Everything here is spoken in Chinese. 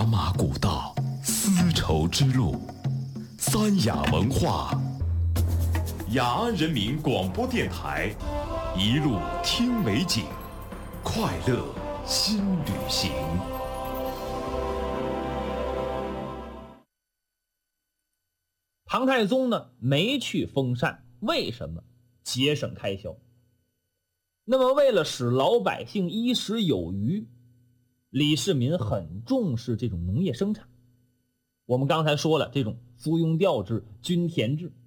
雅马古道，丝绸之路，三雅文化，雅安人民广播电台，一路听美景，快乐新旅行。 唐太宗呢没去封禅，为什么？节省开销。那么为了使老百姓衣食有余，李世民很重视这种农业生产。我们刚才说了，这种租庸调制、均田制，